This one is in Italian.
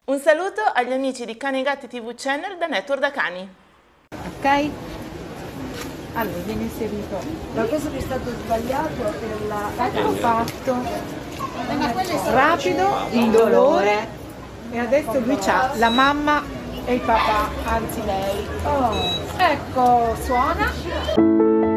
Un saluto agli amici di Cani e Gatti TV Channel da Network da Cani. Ok? Allora, viene inserito. Ma questo che è stato sbagliato è la... Ecco fatto. Rapido, indolore. E adesso lui c'ha la mamma e il papà, anzi lei. Oh. Ecco, suona.